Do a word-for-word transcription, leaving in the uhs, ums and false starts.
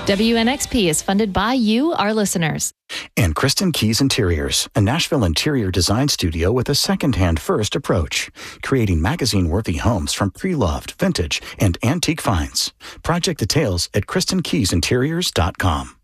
W N X P is funded by you, our listeners. And Kristen Keys Interiors, a Nashville interior design studio with a second-hand first approach, creating magazine-worthy homes from pre-loved, vintage, and antique finds. Project details at kristen keys interiors dot com.